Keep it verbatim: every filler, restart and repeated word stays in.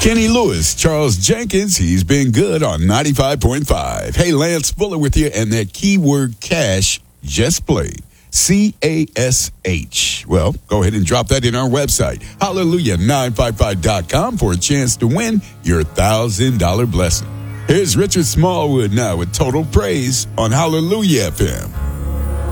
Kenny Lewis, Charles Jenkins, he's been good on ninety-five point five. Hey, Lance Fuller with you, and that keyword cash just played. C A S H. Well, go ahead and drop that in our website, hallelujah nine five five dot com, for a chance to win your one thousand dollars blessing. Here's Richard Smallwood now with Total Praise on Hallelujah F M.